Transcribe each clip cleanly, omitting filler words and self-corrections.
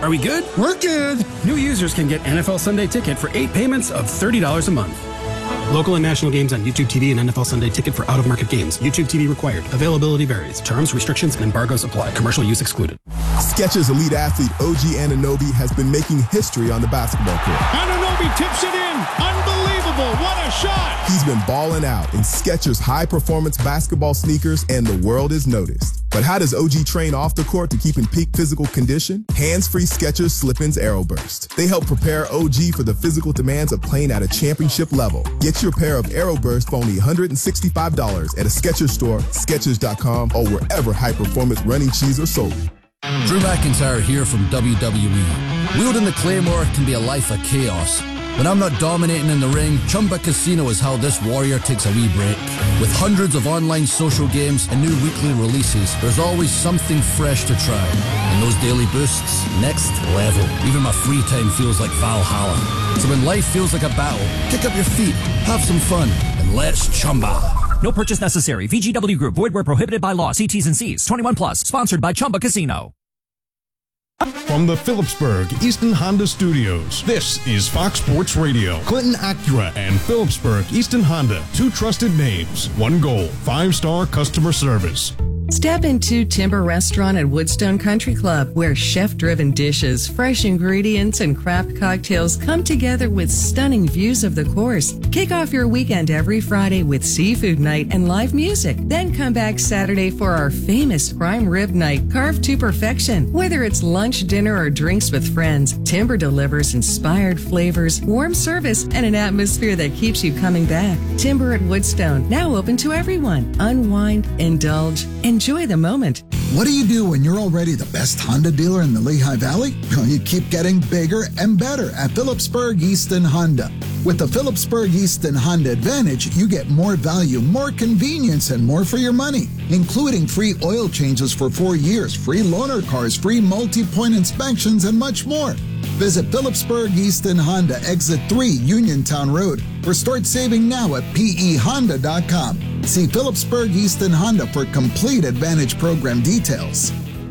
Are we good? We're good. New users can get NFL Sunday Ticket for 8 payments of $30 a month. Local and national games on YouTube TV and NFL Sunday Ticket for out-of-market games. YouTube TV required. Availability varies. Terms, restrictions, and embargoes apply. Commercial use excluded. Skechers elite athlete OG Anunoby has been making history on the basketball court. Anunoby tips it in. Unbelievable. What a shot. He's been balling out in Skechers high-performance basketball sneakers, and the world has noticed. But how does OG train off the court to keep in peak physical condition? Hands-free Skechers Slip-ins Aeroburst. They help prepare OG for the physical demands of playing at a championship level. Get your pair of Aeroburst for only $165 at a Skechers store, Skechers.com, or wherever high-performance running shoes are sold. Drew McIntyre here from WWE. Wielding the Claymore can be a life of chaos. When I'm not dominating in the ring, Chumba Casino is how this warrior takes a wee break. With hundreds of online social games and new weekly releases, there's always something fresh to try. And those daily boosts, next level. Even my free time feels like Valhalla. So when life feels like a battle, kick up your feet, have some fun, and let's Chumba. No purchase necessary. VGW Group. Void where prohibited by law. See T's and C's. 21 plus. Sponsored by Chumba Casino. From the Phillipsburg Easton Honda Studios, this is Fox Sports Radio. Clinton Acura and Phillipsburg Easton Honda. Two trusted names. One goal. 5-star customer service. Step into Timber Restaurant at Woodstone Country Club, where chef-driven dishes, fresh ingredients, and craft cocktails come together with stunning views of the course. Kick off your weekend every Friday with seafood night and live music. Then come back Saturday for our famous prime rib night, carved to perfection. Whether it's lunch, dinner, or drinks with friends, Timber delivers inspired flavors, warm service, and an atmosphere that keeps you coming back. Timber at Woodstone, now open to everyone. Unwind, indulge, enjoy the moment. What do you do when you're already the best Honda dealer in the Lehigh Valley? Well, you keep getting bigger and better at Phillipsburg Easton Honda. With the Phillipsburg Easton Honda Advantage, you get more value, more convenience, and more for your money, including free oil changes for 4 years, free loaner cars, free multi-point inspections, and much more. Visit Phillipsburg Easton Honda, Exit 3, Uniontown Road, or start saving now at PEHonda.com. See Phillipsburg Easton Honda for complete Advantage program details.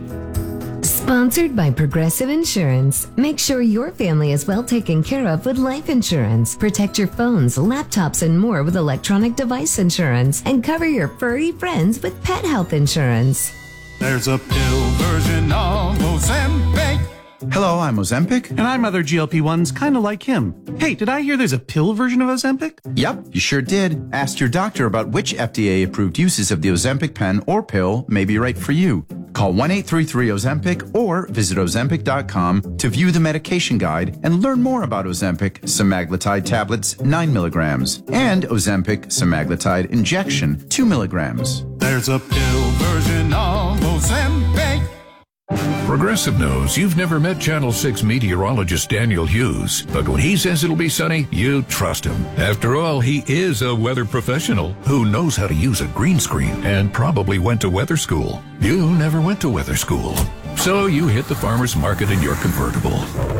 Sponsored by Progressive Insurance. Make sure your family is well taken care of with life insurance. Protect your phones, laptops, and more with electronic device insurance. And cover your furry friends with pet health insurance. There's a pill version of Ozempic. Hello, I'm Ozempic. And I'm other GLP-1s kind of like him. Hey, did I hear there's a pill version of Ozempic? Yep, you sure did. Ask your doctor about which FDA-approved uses of the Ozempic pen or pill may be right for you. Call 1-833-OZEMPIC or visit Ozempic.com to view the medication guide and learn more about Ozempic semaglutide tablets 9 milligrams and Ozempic semaglutide injection 2 milligrams. There's a pill version of Ozempic. Progressive knows you've never met Channel 6 meteorologist Daniel Hughes, but when he says it'll be sunny, you trust him. After all, he is a weather professional who knows how to use a green screen and probably went to weather school. You never went to weather school, so you hit the farmer's market in your convertible.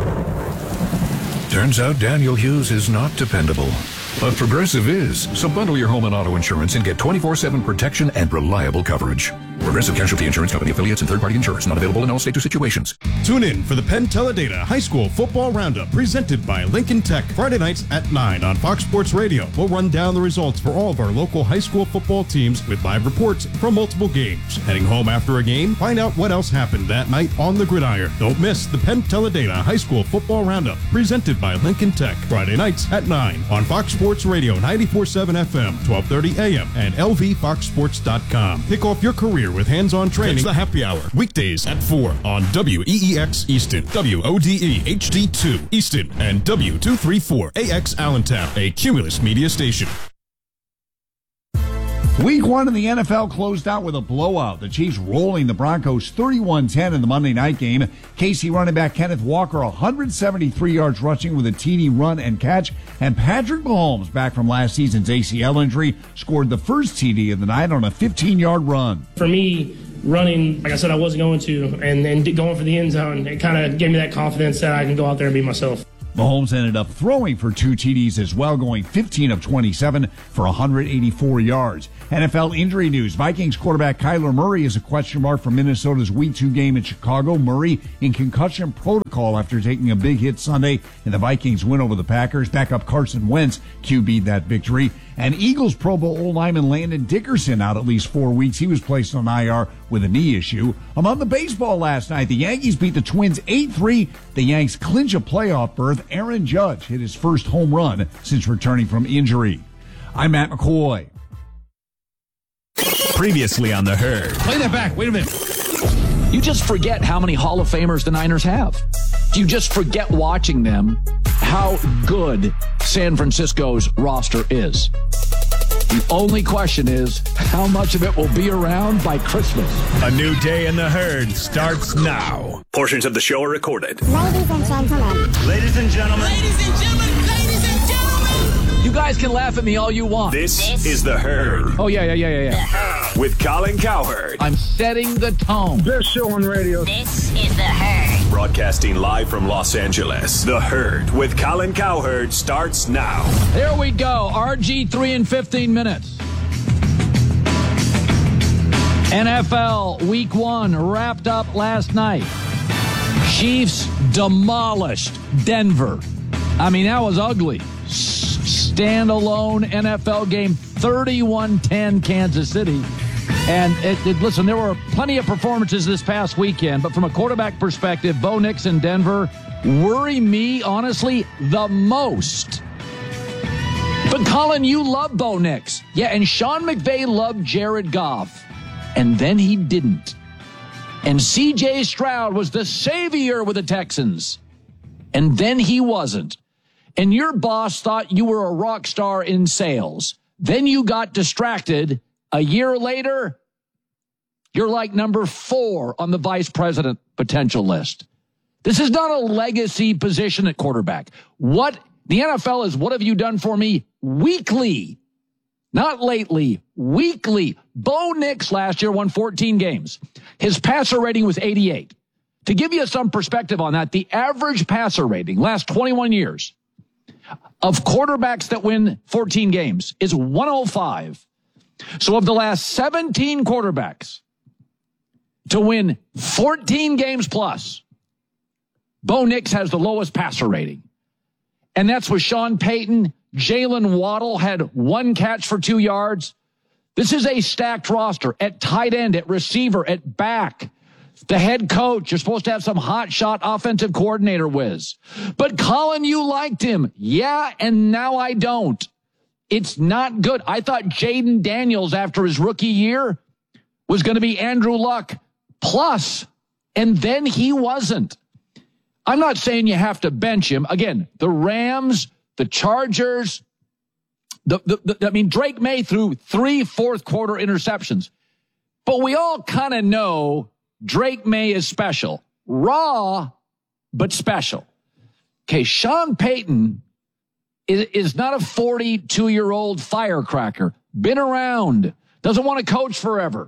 Turns out Daniel Hughes is not dependable, but Progressive is. So bundle your home and auto insurance and get 24/7 protection and reliable coverage. Progressive Casualty Insurance Company, affiliates, and third-party insurance not available in all states or situations. Tune in for the Penn Teledata High School Football Roundup presented by Lincoln Tech Friday nights at 9 on Fox Sports Radio. We'll run down the results for all of our local high school football teams with live reports from multiple games. Heading home after a game, find out what else happened that night on the gridiron. Don't miss the Penn Teledata High School Football Roundup presented by Lincoln Tech Friday nights at 9 on Fox Sports Radio 94.7 FM, 1230 AM, and LVFoxSports.com. Kick off your career with hands-on training. It's the Happy Hour, weekdays at 4 on WEEX Easton, WODE HD2 Easton, and W234AX Allentown, a Cumulus media station. Week 1 in the NFL closed out with a blowout. The Chiefs rolling the Broncos 31-10 in the Monday night game. KC running back Kenneth Walker, 173 yards rushing with a TD run and catch. And Patrick Mahomes, back from last season's ACL injury, scored the first TD of the night on a 15-yard run. For me, running, like I said, I wasn't going to, and then going for the end zone, it kind of gave me that confidence that I can go out there and be myself. Mahomes ended up throwing for 2 TDs as well, going 15 of 27 for 184 yards. NFL injury news. Vikings quarterback Kyler Murray is a question mark for Minnesota's Week 2 game in Chicago. Murray in concussion protocol after taking a big hit Sunday in the Vikings win over the Packers. Backup Carson Wentz QB'd that victory. And Eagles Pro Bowl lineman Landon Dickerson out at least 4 weeks. He was placed on IR with a knee issue. Among the baseball last night, the Yankees beat the Twins 8-3. The Yanks clinch a playoff berth. Aaron Judge hit his first home run since returning from injury. I'm Matt McCoy. Previously on The Herd. Play that back. Wait a minute. You just forget how many Hall of Famers the Niners have. You just forget watching them how good San Francisco's roster is. The only question is how much of it will be around by Christmas. A new day in The Herd starts now. Portions of the show are recorded. Ladies and gentlemen. Ladies and gentlemen. Ladies and gentlemen. Ladies and gentlemen. You guys can laugh at me all you want. This is The Herd. Oh, yeah. With Colin Cowherd. I'm setting the tone. Best show on radio. This is The Herd. Broadcasting live from Los Angeles. The Herd with Colin Cowherd starts now. There we go. RG 3 in 15 minutes. NFL Week 1 wrapped up last night. Chiefs demolished Denver. I mean, that was ugly. Standalone NFL game, 31-10 Kansas City. And listen, there were plenty of performances this past weekend, but from a quarterback perspective, Bo Nix in Denver worry me, honestly, the most. But Colin, you love Bo Nix. Yeah, and Sean McVay loved Jared Goff. And then he didn't. And C.J. Stroud was the savior with the Texans. And then he wasn't. And your boss thought you were a rock star in sales. Then you got distracted. A year later, you're like number 4 on the vice president potential list. This is not a legacy position at quarterback. What the NFL is, what have you done for me weekly? Not lately, weekly. Bo Nix last year won 14 games. His passer rating was 88. To give you some perspective on that, the average passer rating last 21 years of quarterbacks that win 14 games is 105. So of the last 17 quarterbacks to win 14 games plus, Bo Nix has the lowest passer rating. And that's with Sean Payton. Jalen Waddle had 1 catch for 2 yards. This is a stacked roster at tight end, at receiver, at back. The head coach, you're supposed to have some hotshot offensive coordinator whiz. But Colin, you liked him. Yeah, and now I don't. It's not good. I thought Jaden Daniels, after his rookie year, was going to be Andrew Luck plus, and then he wasn't. I'm not saying you have to bench him. Again, the Rams, the Chargers, Drake May threw 3 fourth-quarter interceptions. But we all kind of know Drake May is special. Raw, but special. Okay, Sean Payton is not a 42-year-old firecracker. Been around. Doesn't want to coach forever.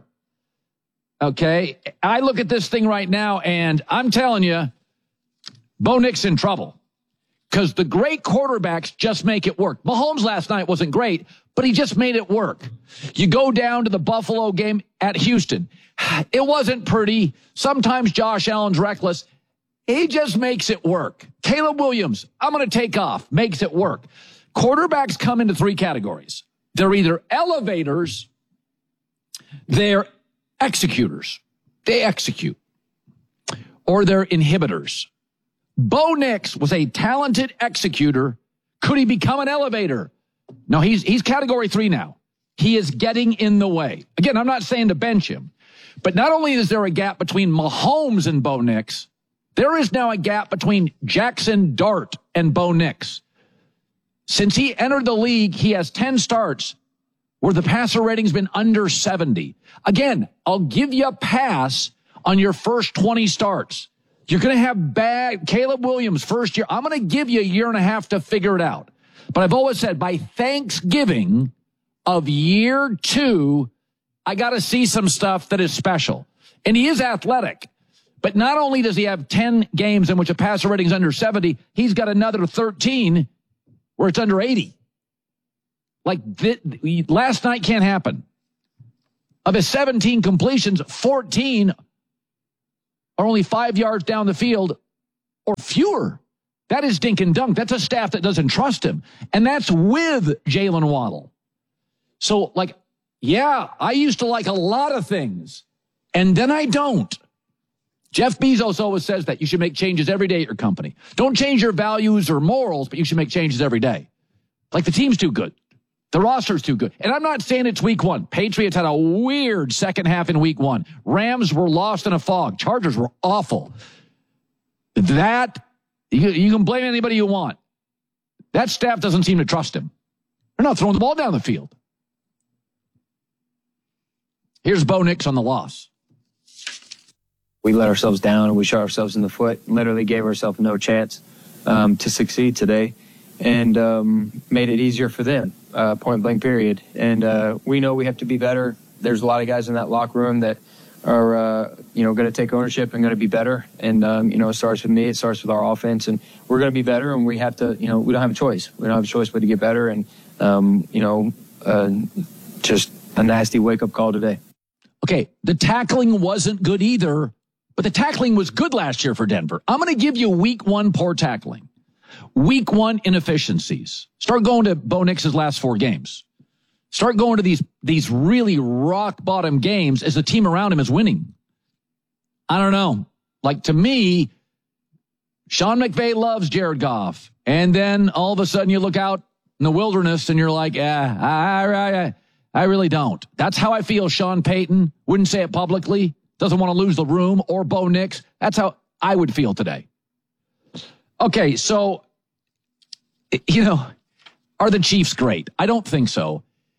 Okay, I look at this thing right now, and I'm telling you, Bo Nix in trouble. Because the great quarterbacks just make it work. Mahomes last night wasn't great, but he just made it work. You go down to the Buffalo game at Houston. It wasn't pretty. Sometimes Josh Allen's reckless. He just makes it work. Caleb Williams, I'm going to take off, makes it work. Quarterbacks come into 3 categories. They're either elevators, they're executors. They execute. Or they're inhibitors. Bo Nix was a talented executor. Could he become an elevator? No, he's category 3 now. He is getting in the way. Again, I'm not saying to bench him, but not only is there a gap between Mahomes and Bo Nix, there is now a gap between Jackson Dart and Bo Nix. Since he entered the league, he has 10 starts where the passer rating's been under 70. Again, I'll give you a pass on your first 20 starts. You're going to have bad Caleb Williams first year. I'm going to give you a year and a half to figure it out. But I've always said by Thanksgiving of year 2, I got to see some stuff that is special. And he is athletic. But not only does he have 10 games in which a passer rating is under 70, he's got another 13 where it's under 80. Like last night can't happen. Of his 17 completions, 14 are only 5 yards down the field or fewer. That is dink and dunk. That's a staff that doesn't trust him. And that's with Jalen Waddle. So, yeah, I used to like a lot of things, and then I don't. Jeff Bezos always says that you should make changes every day at your company. Don't change your values or morals, but you should make changes every day. Like the team's too good. The roster's too good. And I'm not saying it's week one. Patriots had a weird second half in week one. Rams were lost in a fog. Chargers were awful. That, you can blame anybody you want. That staff doesn't seem to trust him. They're not throwing the ball down the field. Here's Bo Nix on the loss. We let ourselves down and we shot ourselves in the foot, literally gave ourselves no chance to succeed today, and made it easier for them, point blank period. And we know we have to be better. There's a lot of guys in that locker room that are, going to take ownership and going to be better. And, it starts with me. It starts with our offense. And we're going to be better, and we have to, we don't have a choice. We don't have a choice but to get better. And, just a nasty wake-up call today. Okay, the tackling wasn't good either, but the tackling was good last year for Denver. I'm going to give you week one poor tackling. Week one inefficiencies. Start going to Bo Nix's last 4 games. Start going to these really rock-bottom games as the team around him is winning. I don't know. To me, Sean McVay loves Jared Goff. And then all of a sudden you look out in the wilderness and you're like, I really don't. That's how I feel. Sean Payton wouldn't say it publicly. Doesn't want to lose the room, or Bo Nix. That's how I would feel today. Okay, so, are the Chiefs great? I don't think so.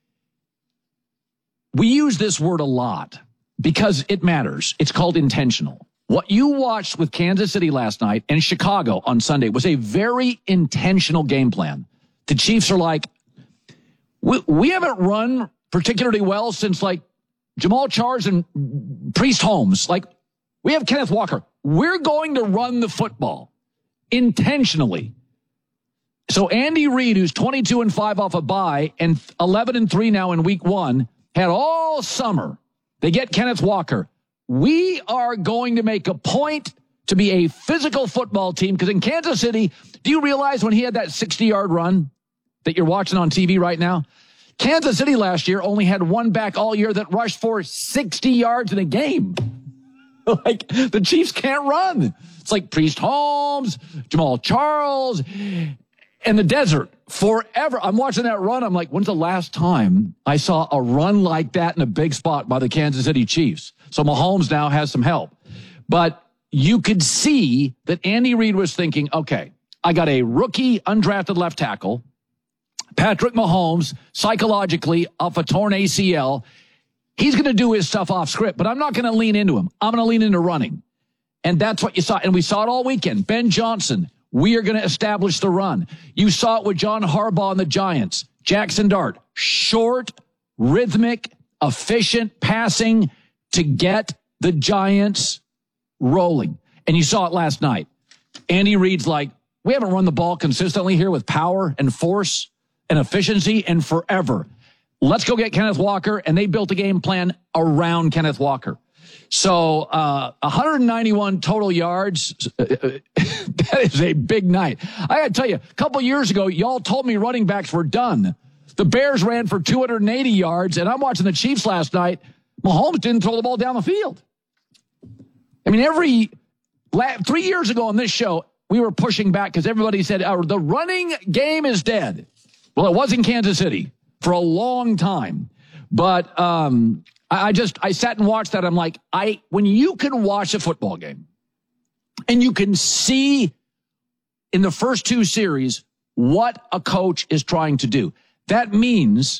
We use this word a lot because it matters. It's called intentional. What you watched with Kansas City last night and Chicago on Sunday was a very intentional game plan. The Chiefs are like, we haven't run particularly well since Jamal Charles and Priest Holmes. We have Kenneth Walker. We're going to run the football intentionally. So Andy Reid, who's 22-5 off a bye and 11-3 now in week one, had all summer. They get Kenneth Walker. We are going to make a point to be a physical football team, because in Kansas City, do you realize when he had that 60-yard run that you're watching on TV right now? Kansas City last year only had one back all year that rushed for 60 yards in a game. The Chiefs can't run. It's like Priest Holmes, Jamal Charles, and the desert forever. I'm watching that run. I'm like, when's the last time I saw a run like that in a big spot by the Kansas City Chiefs? So Mahomes now has some help. But you could see that Andy Reid was thinking, okay, I got a rookie undrafted left tackle, Patrick Mahomes, psychologically off a torn ACL. He's going to do his stuff off script, but I'm not going to lean into him. I'm going to lean into running. And that's what you saw. And we saw it all weekend. Ben Johnson, we are going to establish the run. You saw it with John Harbaugh and the Giants. Jackson Dart, short, rhythmic, efficient passing to get the Giants rolling. And you saw it last night. Andy Reid's like, we haven't run the ball consistently here with power and force and efficiency and forever. Let's go get Kenneth Walker. And they built a game plan around Kenneth Walker. So 191 total yards, that is a big night. I got to tell you, a couple years ago, y'all told me running backs were done. The Bears ran for 280 yards, and I'm watching the Chiefs last night. Mahomes didn't throw the ball down the field. I mean, 3 years ago on this show, we were pushing back because everybody said, the running game is dead. Well, it was in Kansas City for a long time. But I sat and watched that. I'm like, when you can watch a football game and you can see in the first 2 series what a coach is trying to do, that means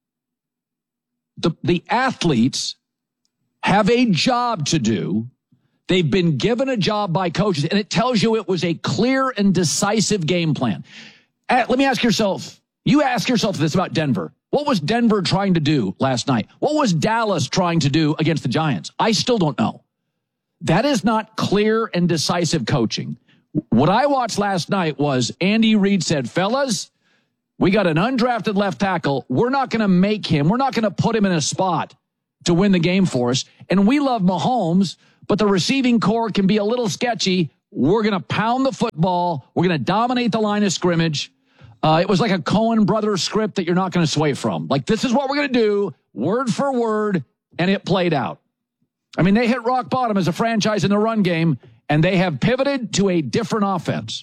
the athletes have a job to do. They've been given a job by coaches, and it tells you it was a clear and decisive game plan. Let me ask yourself, you ask yourself this about Denver. What was Denver trying to do last night? What was Dallas trying to do against the Giants? I still don't know. That is not clear and decisive coaching. What I watched last night was Andy Reid said, fellas, we got an undrafted left tackle. We're not going to put him in a spot to win the game for us. And we love Mahomes, but the receiving core can be a little sketchy. We're going to pound the football. We're going to dominate the line of scrimmage. It was like a Coen Brothers script that you're not going to sway from. Like, this is what we're going to do, word for word, and it played out. I mean, they hit rock bottom as a franchise in the run game, and they have pivoted to a different offense.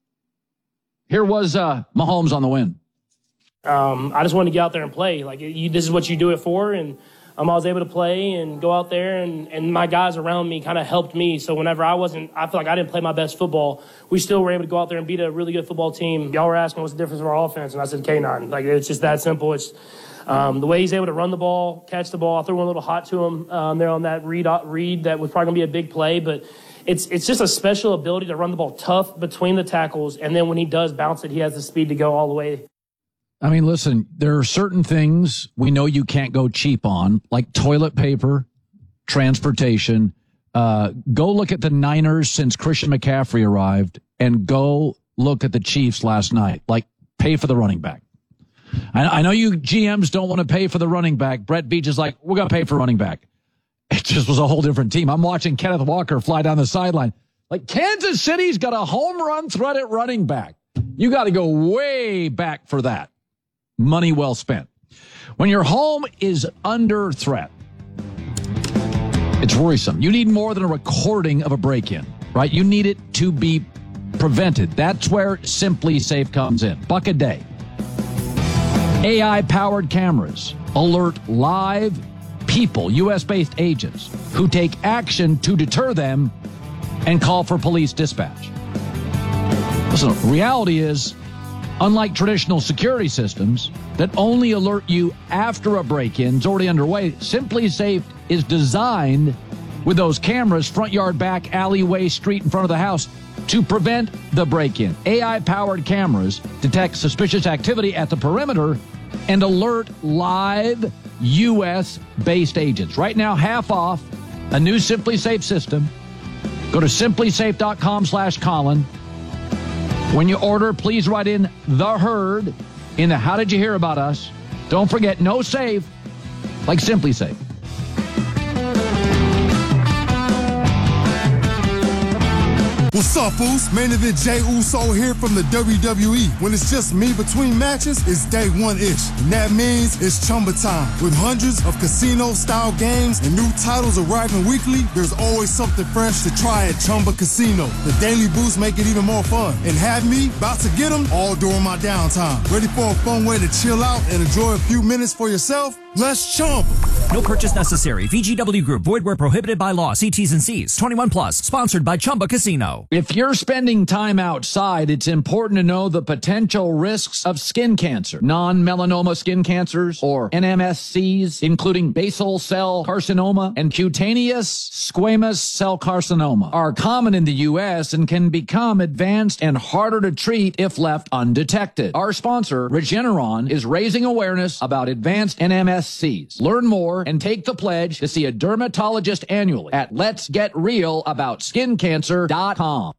Here was Mahomes on the win. I just wanted to get out there and play. Like, this is what you do it for, and I was able to play and go out there, and my guys around me kind of helped me. So whenever I feel like I didn't play my best football, we still were able to go out there and beat a really good football team. Y'all were asking what's the difference of our offense, and I said K9. Like, it's just that simple. It's the way he's able to run the ball, catch the ball. I threw one a little hot to him there on that read that was probably going to be a big play, but it's just a special ability to run the ball tough between the tackles, and then when he does bounce it, he has the speed to go all the way. I mean, listen, there are certain things we know you can't go cheap on, like toilet paper, transportation. Go look at the Niners since Christian McCaffrey arrived, and go look at the Chiefs last night. Like, pay for the running back. I know you GMs don't want to pay for the running back. Brett Beach is like, we're going to pay for running back. It just was a whole different team. I'm watching Kenneth Walker fly down the sideline. Like, Kansas City's got a home run threat at running back. You got to go way back for that. Money well spent. When your home is under threat, it's worrisome. You need more than a recording of a break-in, right? You need it to be prevented. That's where Simply Safe comes in. $1 a day. AI-powered cameras alert live people, U.S.-based agents, who take action to deter them and call for police dispatch. Listen, reality is, unlike traditional security systems that only alert you after a break-in is already underway, Simply Safe is designed with those cameras, front yard, back, alleyway, street in front of the house, to prevent the break-in. AI-powered cameras detect suspicious activity at the perimeter and alert live U.S.-based agents. Right now, half off a new Simply Safe system. Go to simplysafe.com/Colin. When you order, please write in The Herd in the How Did You Hear About Us. Don't forget, no save like Simply Safe. What's up, fools? Main event Jey Uso here from the WWE. When it's just me between matches, it's day one-ish. And that means it's Chumba time. With hundreds of casino-style games and new titles arriving weekly, there's always something fresh to try at Chumba Casino. The daily boosts make it even more fun. And have me about to get them all during my downtime. Ready for a fun way to chill out and enjoy a few minutes for yourself? Let's chump. No purchase necessary. VGW Group. Void where prohibited by law. See T's and C's. 21 plus. Sponsored by Chumba Casino. If you're spending time outside, it's important to know the potential risks of skin cancer. Non-melanoma skin cancers, or NMSCs, including basal cell carcinoma and cutaneous squamous cell carcinoma, are common in the U.S. and can become advanced and harder to treat if left undetected. Our sponsor, Regeneron, is raising awareness about advanced NMSCs. Learn more and take the pledge to see a dermatologist annually at letsgetrealaboutSkinCancer.com.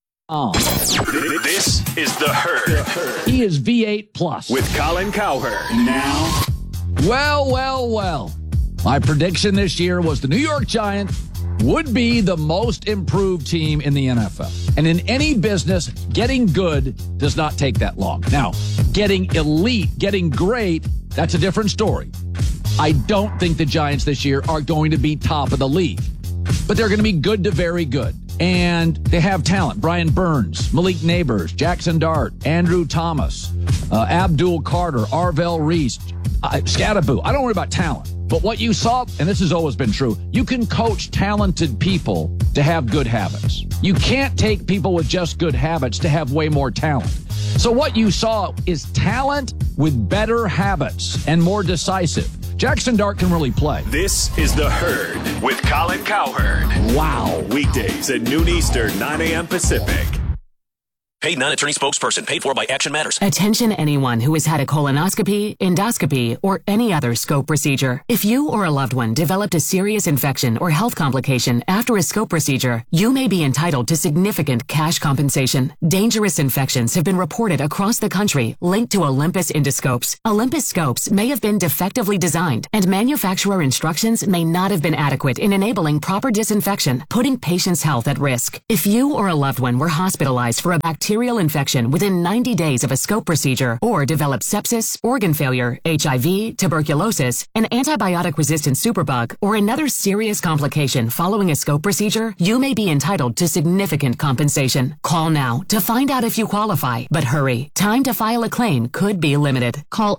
This is The Herd. He is V8 Plus. With Colin Cowherd. Now. Well. My prediction this year was the New York Giants would be the most improved team in the NFL. And in any business, getting good does not take that long. Now, getting elite, getting great, that's a different story. I don't think the Giants this year are going to be top of the league, but they're going to be good to very good. And they have talent. Brian Burns, Malik Neighbors, Jackson Dart, Andrew Thomas, Abdul Carter, Arvell Reese, Scattaboo. I don't worry about talent. But what you saw, and this has always been true, you can coach talented people to have good habits. You can't take people with just good habits to have way more talent. So what you saw is talent with better habits and more decisive. Jackson Dart can really play. This is The Herd with Colin Cowherd. Wow. Weekdays at noon Eastern, 9 a.m. Pacific. Paid non-attorney spokesperson. Paid for by Action Matters. Attention anyone who has had a colonoscopy, endoscopy, or any other scope procedure. If you or a loved one developed a serious infection or health complication after a scope procedure, you may be entitled to significant cash compensation. Dangerous infections have been reported across the country linked to Olympus endoscopes. Olympus scopes may have been defectively designed, and manufacturer instructions may not have been adequate in enabling proper disinfection, putting patients' health at risk. If you or a loved one were hospitalized for a bacterial infection within 90 days of a scope procedure, or developed sepsis, organ failure, HIV, tuberculosis, an antibiotic-resistant superbug, or another serious complication following a scope procedure, you may be entitled to significant compensation. Call now to find out if you qualify, but hurry. Time to file a claim could be limited. Call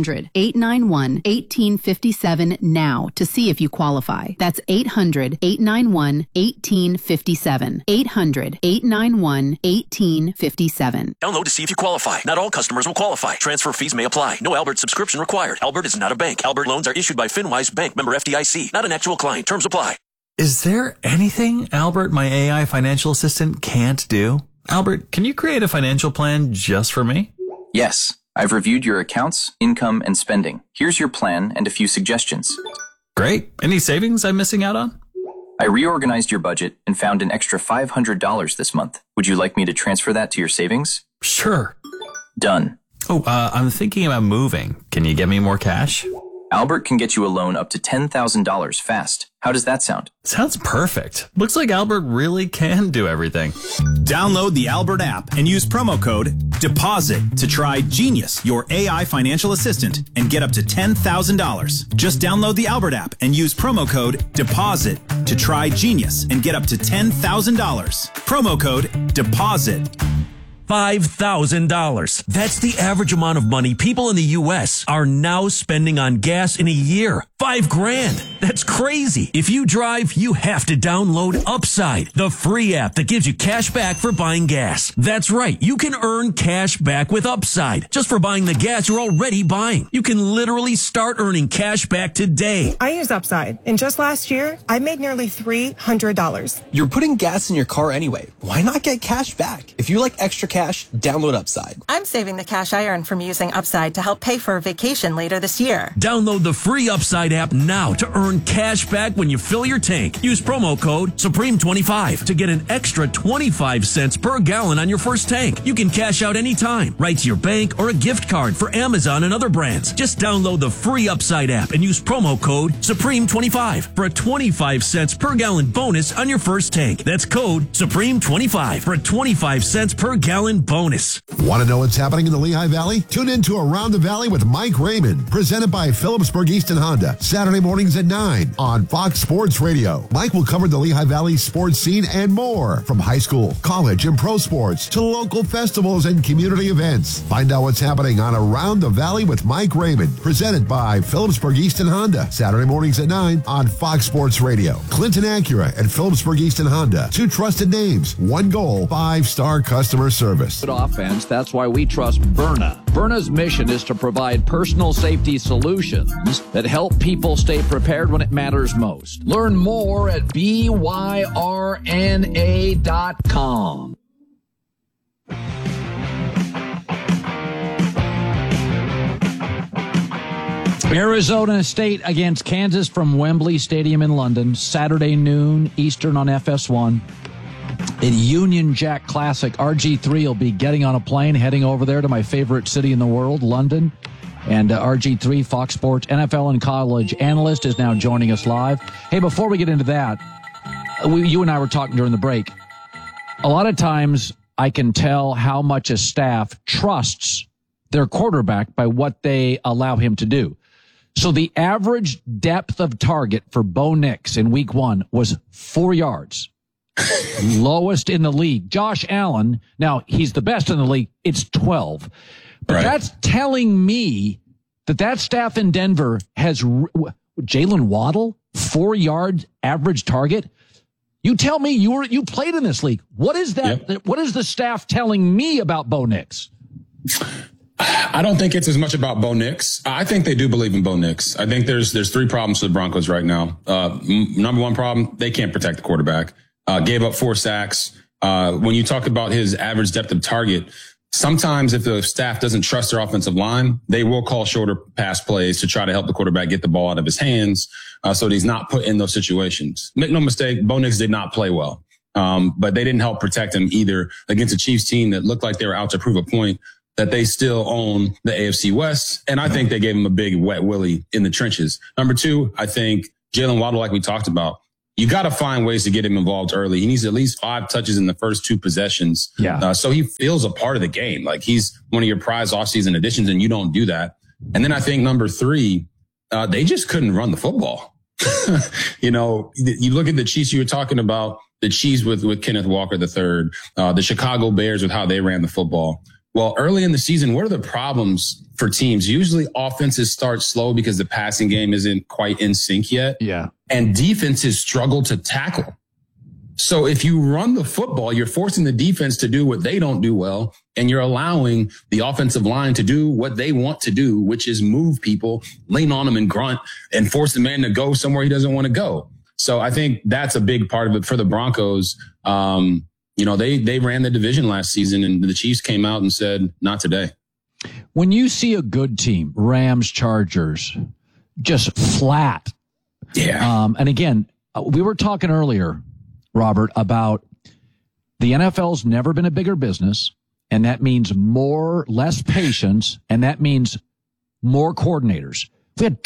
800-891-1857 now to see if you qualify. That's 800-891-1857. 800-891-1857. Download to see if you qualify. Not all customers will qualify. Transfer fees may apply. No Albert subscription required. Albert is not a bank. Albert loans are issued by FinWise Bank, member FDIC. Not an actual client. Terms apply. Is there anything Albert, my AI financial assistant, can't do? Albert, can you create a financial plan just for me? Yes. I've reviewed your accounts, income, and spending. Here's your plan and a few suggestions. Great. Any savings I'm missing out on? I reorganized your budget and found an extra $500 this month. Would you like me to transfer that to your savings? Sure. Done. Oh, I'm thinking about moving. Can you get me more cash? Albert can get you a loan up to $10,000 fast. How does that sound? Sounds perfect. Looks like Albert really can do everything. Download the Albert app and use promo code DEPOSIT to try Genius, your AI financial assistant, and get up to $10,000. Just download the Albert app and use promo code DEPOSIT to try Genius and get up to $10,000. Promo code DEPOSIT. $5,000. That's the average amount of money people in the U.S. are now spending on gas in a year. $5,000. That's crazy. If you drive, you have to download Upside, the free app that gives you cash back for buying gas. That's right. You can earn cash back with Upside just for buying the gas you're already buying. You can literally start earning cash back today. I use Upside, and just last year, I made nearly $300. You're putting gas in your car anyway. Why not get cash back? If you like extra cash, download Upside. I'm saving the cash I earn from using Upside to help pay for a vacation later this year. Download the free Upside app now to earn cash back when you fill your tank. Use promo code SUPREME25 to get an extra 25 cents per gallon on your first tank. You can cash out anytime, right to your bank or a gift card for Amazon and other brands. Just download the free Upside app and use promo code SUPREME25 for a 25 cents per gallon bonus on your first tank. That's code SUPREME25 for a 25 cents per gallon bonus. Want to know what's happening in the Lehigh Valley? Tune in to Around the Valley with Mike Raymond, presented by Phillipsburg Easton Honda, Saturday mornings at 9 on Fox Sports Radio. Mike will cover the Lehigh Valley sports scene and more, from high school, college, and pro sports to local festivals and community events. Find out what's happening on Around the Valley with Mike Raymond, presented by Phillipsburg Easton Honda, Saturday mornings at 9 on Fox Sports Radio. Clinton Acura and Phillipsburg Easton Honda, two trusted names, one goal, 5-star customer service. Offense. That's why we trust Byrna. Byrna's mission is to provide personal safety solutions that help people stay prepared when it matters most. Learn more at byrna.com. Arizona State against Kansas from Wembley Stadium in London, Saturday noon Eastern on FS1. In Union Jack Classic, RG3 will be getting on a plane, heading over there to my favorite city in the world, London. And RG3, Fox Sports, NFL and college analyst, is now joining us live. Hey, before we get into that, you and I were talking during the break. A lot of times I can tell how much a staff trusts their quarterback by what they allow him to do. So the average depth of target for Bo Nix in week 1 was 4 yards. Lowest in the league. Josh Allen, now he's the best in the league. It's 12. But right. That's telling me that staff in Denver has Jalen Waddle, 4 yards average target. You tell me you played in this league. What is that? Yep. What is the staff telling me about Bo Nix? I don't think it's as much about Bo Nix. I think they do believe in Bo Nix. I think there's 3 problems for the Broncos right now. Number one problem, they can't protect the quarterback. Gave up 4 sacks. When you talk about his average depth of target, sometimes if the staff doesn't trust their offensive line, they will call shorter pass plays to try to help the quarterback get the ball out of his hands, so that he's not put in those situations. Make no mistake, Bo Nix did not play well, but they didn't help protect him either against a Chiefs team that looked like they were out to prove a point that they still own the AFC West. And I think they gave him a big wet willy in the trenches. Number two, I think Jalen Waddle, like we talked about, you got to find ways to get him involved early. He needs at least 5 touches in the first 2 possessions. Yeah. So he feels a part of the game. Like he's one of your prize offseason additions, and you don't do that. And then I think number 3, they just couldn't run the football. You know, you look at the Chiefs you were talking about, the Chiefs with Kenneth Walker III, the Chicago Bears with how they ran the football. Well, early in the season, what are the problems for teams? Usually offenses start slow because the passing game isn't quite in sync yet. Yeah. And defenses struggle to tackle. So if you run the football, you're forcing the defense to do what they don't do well, and you're allowing the offensive line to do what they want to do, which is move people, lean on them and grunt, and force the man to go somewhere he doesn't want to go. So I think that's a big part of it for the Broncos. You know, they ran the division last season, and the Chiefs came out and said, not today. When you see a good team, Rams, Chargers, just flat. Yeah. And again, we were talking earlier, Robert, about the NFL's never been a bigger business, and that means less patience, and that means more coordinators. We had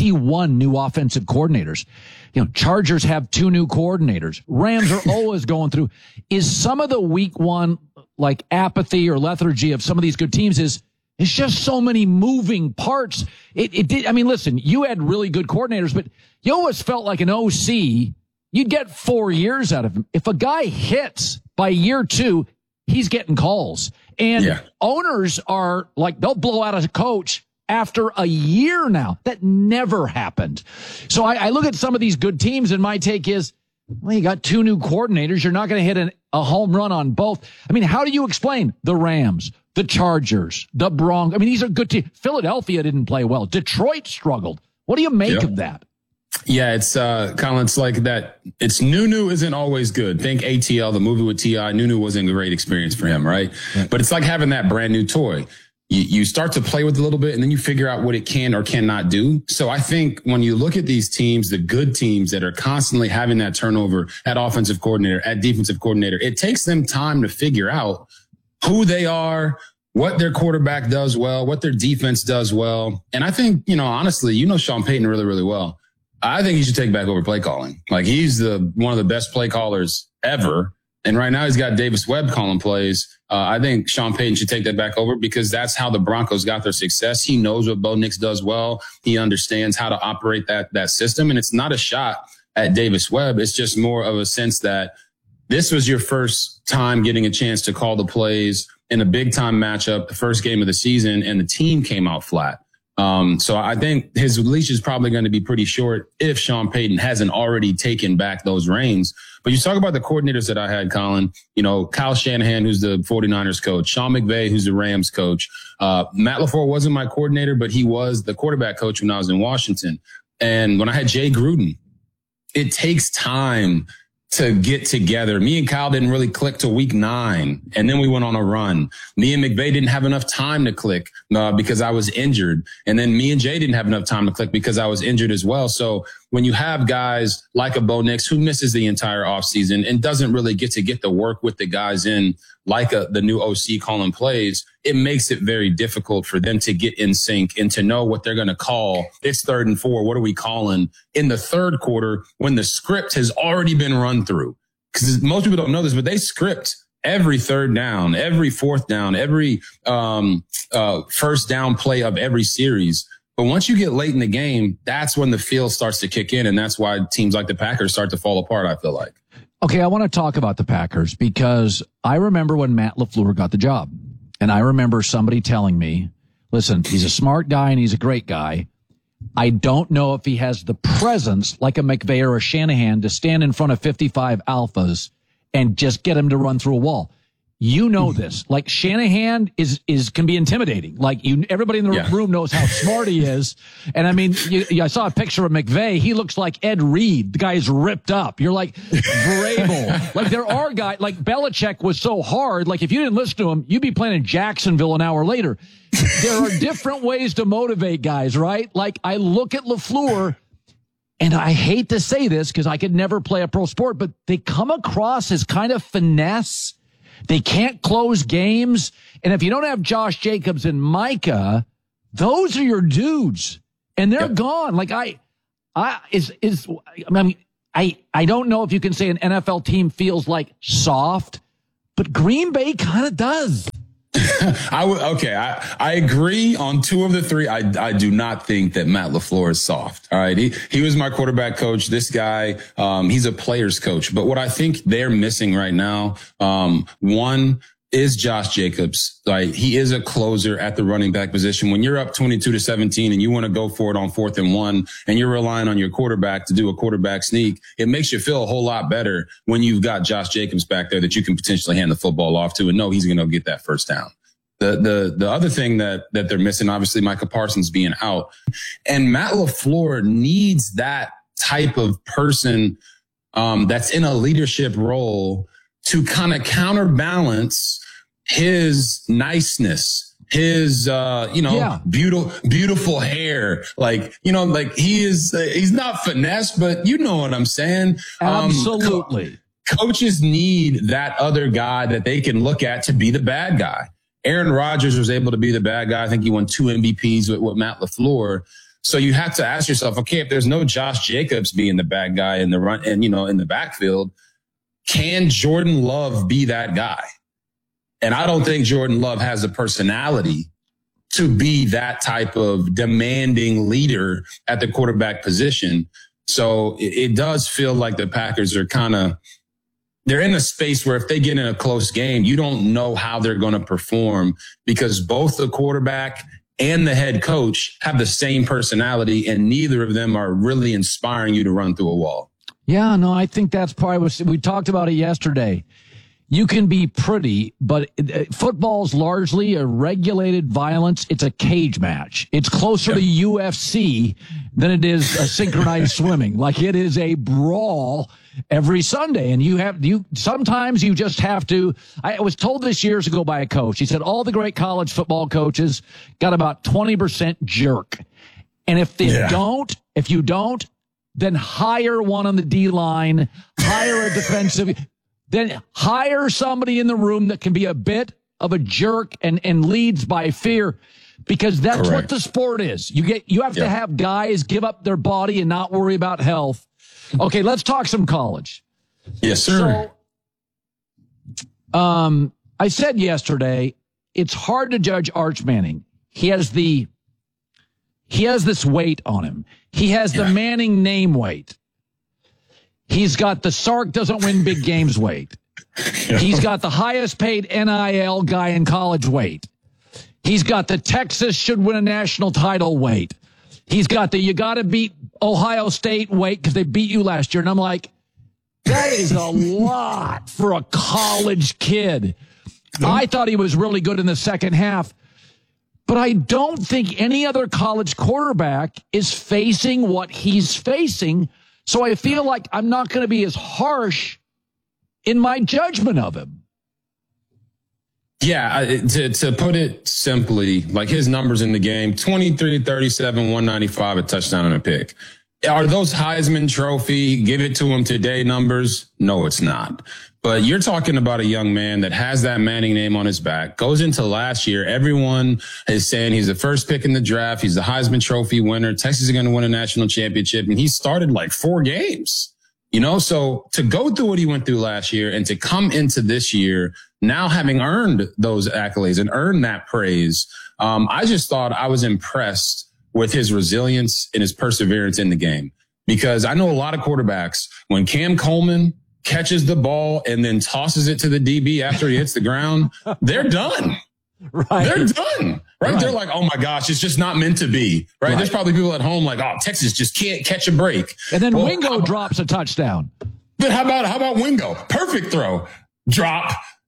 21 new offensive coordinators. You know, Chargers have 2 new coordinators. Rams are always going through. Is some of the week one, like apathy or lethargy of some of these good teams it's just so many moving parts. It did. I mean, listen, you had really good coordinators, but you always felt like an OC, you'd get 4 years out of him. If a guy hits by year 2, he's getting calls. And owners are like, they'll blow out a coach after a year now. That never happened. So I look at some of these good teams, and my take is, well, you got 2 new coordinators. You're not going to hit a home run on both. I mean, how do you explain the Rams, the Chargers, the Broncos? I mean, these are good teams. Philadelphia didn't play well. Detroit struggled. What do you make of that? Yeah, it's Colin, it's like that. It's new isn't always good. Think ATL, the movie with T.I. New wasn't a great experience for him, right? But it's like having that brand new toy. You start to play with it a little bit, and then you figure out what it can or cannot do. So I think when you look at these teams, the good teams that are constantly having that turnover at offensive coordinator, at defensive coordinator, it takes them time to figure out who they are, what their quarterback does well, what their defense does well. And I think, honestly, Sean Payton really, really well. I think he should take back over play calling. Like, he's one of the best play callers ever. And right now he's got Davis Webb calling plays. I think Sean Payton should take that back over, because that's how the Broncos got their success. He knows what Bo Nix does well. He understands how to operate that system. And it's not a shot at Davis Webb. It's just more of a sense that this was your first time getting a chance to call the plays in a big time matchup, the first game of the season, and the team came out flat. So I think his leash is probably going to be pretty short if Sean Payton hasn't already taken back those reins. But you talk about the coordinators that I had, Colin, Kyle Shanahan, who's the 49ers coach, Sean McVay, who's the Rams coach. Matt LaFleur wasn't my coordinator, but he was the quarterback coach when I was in Washington. And when I had Jay Gruden, it takes time to get together. Me and Kyle didn't really click till week 9, and then we went on a run. Me and McVay didn't have enough time to click because I was injured. And then me and Jay didn't have enough time to click because I was injured as well. So when you have guys like a Bo Nix who misses the entire offseason and doesn't really get the work with the guys in, like the new OC calling plays, it makes it very difficult for them to get in sync and to know what they're going to call. It's 3rd and 4. What are we calling in the third quarter when the script has already been run through? Because most people don't know this, but they script every 3rd down, every 4th down, every first down play of every series. But once you get late in the game, that's when the feel starts to kick in. And that's why teams like the Packers start to fall apart, I feel like. Okay, I want to talk about the Packers, because I remember when Matt LaFleur got the job. And I remember somebody telling me, listen, he's a smart guy and he's a great guy. I don't know if he has the presence like a McVay or a Shanahan to stand in front of 55 alphas and just get him to run through a wall. You know this. Like Shanahan can be intimidating. Like everybody in the room knows how smart he is. And I mean, I saw a picture of McVay. He looks like Ed Reed. The guy's ripped up. You're like Vrabel. Like there are guys like Belichick was so hard. Like if you didn't listen to him, you'd be playing in Jacksonville an hour later. There are different ways to motivate guys, right? Like I look at LaFleur, and I hate to say this because I could never play a pro sport, but they come across as kind of finesse. They can't close games. And if you don't have Josh Jacobs and Micah, those are your dudes. And they're gone. Like I don't know if you can say an NFL team feels like soft, but Green Bay kind of does. I agree on 2 of the 3. I do not think that Matt LaFleur is soft. All right. He was my quarterback coach. This guy, he's a player's coach. But what I think they're missing right now, one is Josh Jacobs. Like he is a closer at the running back position. When you're up 22-17 and you want to go for it on 4th and 1 and you're relying on your quarterback to do a quarterback sneak, it makes you feel a whole lot better when you've got Josh Jacobs back there that you can potentially hand the football off to and know he's going to get that first down. The other thing that they're missing, obviously Micah Parsons being out, and Matt LaFleur needs that type of person that's in a leadership role to kind of counterbalance his niceness, his beautiful hair. Like, like he's not finesse, but you know what I'm saying? Absolutely. Coaches need that other guy that they can look at to be the bad guy. Aaron Rodgers was able to be the bad guy. I think he won 2 MVPs with Matt LaFleur. So you have to ask yourself, okay, if there's no Josh Jacobs being the bad guy in the run and, in the backfield, can Jordan Love be that guy? And I don't think Jordan Love has the personality to be that type of demanding leader at the quarterback position. So it does feel like the Packers are they're in a space where if they get in a close game, you don't know how they're going to perform because both the quarterback and the head coach have the same personality and neither of them are really inspiring you to run through a wall. Yeah, no, I think that's probably what we talked about it yesterday. You can be pretty, but football's largely a regulated violence. It's a cage match. It's closer to UFC than it is a synchronized swimming. Like it is a brawl every Sunday. And sometimes you just have to. I was told this years ago by a coach. He said all the great college football coaches got about 20% jerk. And if you don't, then hire one on the D line, hire a defensive. Then hire somebody in the room that can be a bit of a jerk and leads by fear, because that's what the sport is. You have to have guys give up their body and not worry about health. Okay, let's talk some college. Yes, sir. So, I said yesterday, it's hard to judge Arch Manning. He has this weight on him. He has the Manning name weight. He's got the Sark doesn't win big games weight. He's got the highest paid NIL guy in college weight. He's got the Texas should win a national title weight. He's got the you got to beat Ohio State weight because they beat you last year. And I'm like, that is a lot for a college kid. I thought he was really good in the second half, but I don't think any other college quarterback is facing what he's facing. So I feel like I'm not going to be as harsh in my judgment of him. Yeah, to put it simply, like his numbers in the game, 23, 37, 195, a touchdown and a pick. Are those Heisman Trophy, give it to him today numbers? No, it's not. But you're talking about a young man that has that Manning name on his back, goes into last year. Everyone is saying he's the first pick in the draft. He's the Heisman Trophy winner. Texas is going to win a national championship. And he started like 4 games, so to go through what he went through last year and to come into this year, now having earned those accolades and earned that praise, I just thought I was impressed with his resilience and his perseverance in the game, because I know a lot of quarterbacks, when Cam Coleman catches the ball and then tosses it to the DB after he hits the ground, they're done. Right. They're done. Right. They're like, oh my gosh, it's just not meant to be. Right. There's probably people at home like, oh, Texas just can't catch a break. And then Wingo drops a touchdown. But how about Wingo? Perfect throw. Drop.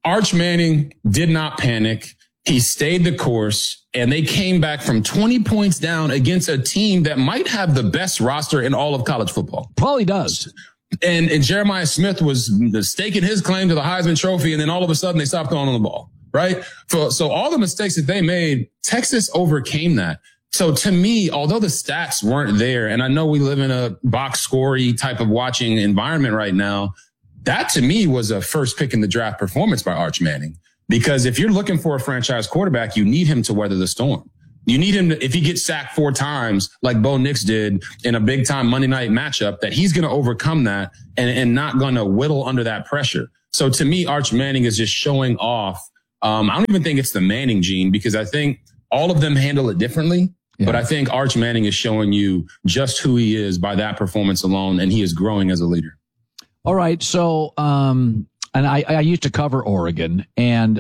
Arch Manning did not panic. He stayed the course, and they came back from 20 points down against a team that might have the best roster in all of college football. Probably does. And Jeremiah Smith was staking his claim to the Heisman Trophy, and then all of a sudden they stopped throwing on the ball, right? So all the mistakes that they made, Texas overcame that. So to me, although the stats weren't there, and I know we live in a box score-y type of watching environment right now, that to me was a first pick in the draft performance by Arch Manning. Because if you're looking for a franchise quarterback, you need him to weather the storm. You need him to, if he gets sacked 4 times, like Bo Nix did in a big time Monday night matchup, that he's going to overcome that and not going to whittle under that pressure. So to me, Arch Manning is just showing off. I don't even think it's the Manning gene, because I think all of them handle it differently. Yeah. But I think Arch Manning is showing you just who he is by that performance alone, and he is growing as a leader. All right. So, and I used to cover Oregon, and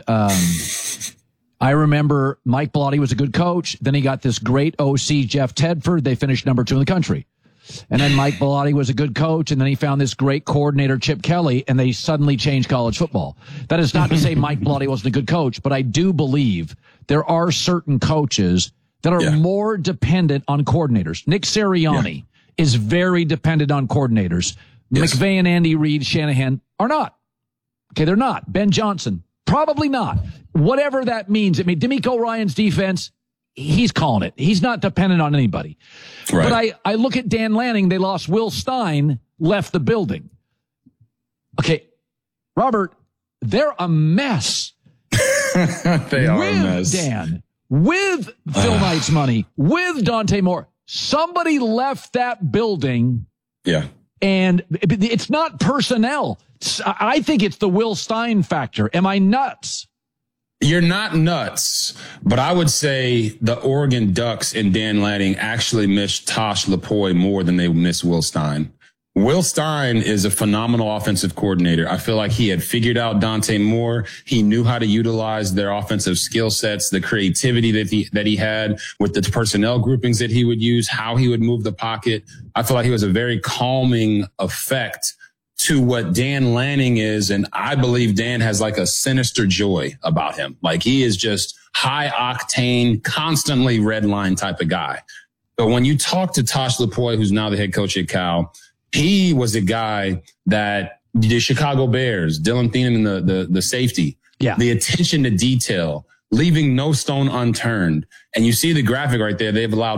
I remember Mike Bellotti was a good coach. Then he got this great OC, Jeff Tedford. They finished number 2 in the country. And then Mike Bellotti was a good coach, and then he found this great coordinator, Chip Kelly, and they suddenly changed college football. That is not to say Mike Bellotti wasn't a good coach, but I do believe there are certain coaches that are more dependent on coordinators. Nick Sirianni is very dependent on coordinators. Yes. McVay and Andy Reid, Shanahan are not. Okay, they're not. Ben Johnson, probably not. Whatever that means. I mean, DeMeco Ryans' defense, he's calling it. He's not dependent on anybody. Right. But I look at Dan Lanning. They lost Will Stein, left the building. Okay, Robert, they're a mess. They are a mess. Dan, with Phil Knight's money, with Dante Moore. Somebody left that building. Yeah. And it's not personnel. I think it's the Will Stein factor. Am I nuts? You're not nuts, but I would say the Oregon Ducks and Dan Lanning actually miss Tosh Lupoi more than they miss Will Stein. Will Stein is a phenomenal offensive coordinator. I feel like he had figured out Dante Moore. He knew how to utilize their offensive skill sets, the creativity that he had with the personnel groupings that he would use, how he would move the pocket. I feel like he was a very calming effect to what Dan Lanning is. And I believe Dan has like a sinister joy about him. Like he is just high octane, constantly red line type of guy. But when you talk to Tosh Lupoi, who's now the head coach at Cal, he was a guy that the Chicago Bears, Dylan Thieneman, the safety, the attention to detail, leaving no stone unturned. And you see the graphic right there. They've allowed